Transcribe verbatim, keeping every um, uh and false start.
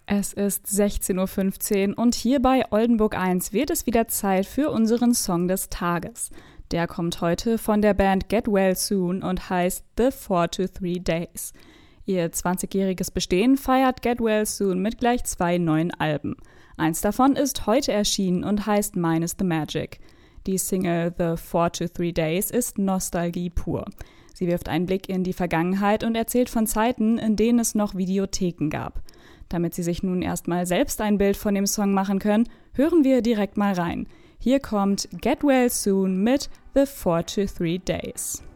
Es ist sechzehn Uhr fünfzehn und hier bei Oldenburg eins wird es wieder Zeit für unseren Song des Tages. Der kommt heute von der Band Get Well Soon und heißt The Four to Three Days. Ihr zwanzigjähriges Bestehen feiert Get Well Soon mit gleich zwei neuen Alben. Eins davon ist heute erschienen und heißt Minus the Magic. Die Single The Four to Three Days ist Nostalgie pur. Sie wirft einen Blick in die Vergangenheit und erzählt von Zeiten, in denen es noch Videotheken gab. Damit Sie sich nun erstmal selbst ein Bild von dem Song machen können, hören wir direkt mal rein. Hier kommt Get Well Soon mit The Four to Three Days.